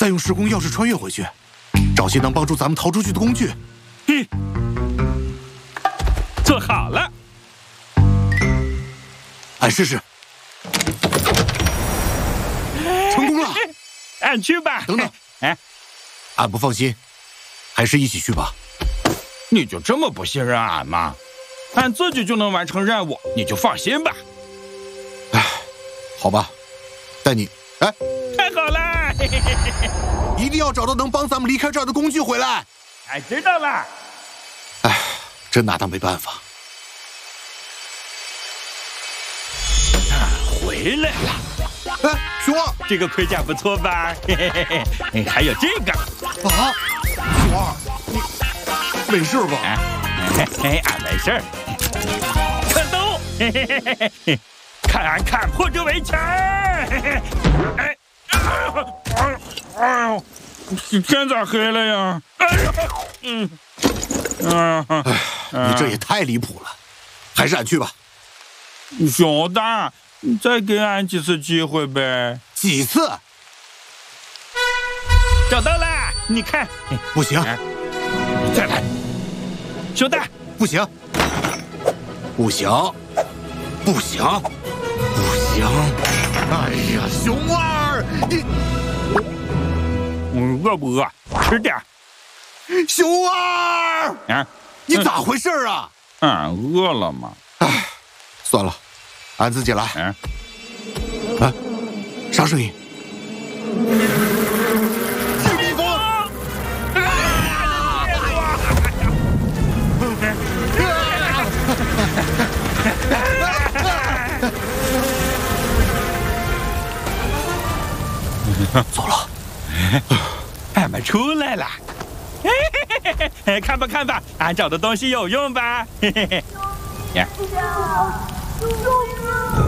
再用时空钥匙穿越回去，找些能帮助咱们逃出去的工具。 做好了， 俺试试。成功了！ 俺去吧。 等等，俺不放心，还是一起去吧。 你就这么不信任俺吗？俺自己就能完成任务，你就放心吧。 好吧，带你。 太好了！ 一定要找到能帮咱们离开这儿的工具回来。 俺知道了。 真拿他没办法。 回来了。 熊二， 这个盔甲不错吧？还有这个。 熊二，你没事吧？ 俺没事儿。看刀！看俺砍破这围墙！天咋黑了呀？ 你这也太离谱了，还是俺去吧。 熊大，你再给俺几次机会呗。 几次？ 找到了，你看。 不行， 你再来。熊大， 不行，不行，不行，不行！哎呀，熊二，你饿不饿？吃点。 熊二，你咋回事啊？ 饿了吗？ 算了，俺自己来。啥声音？是蜜蜂！走了， 俺们出来了。看吧看吧，俺找的东西有用吧？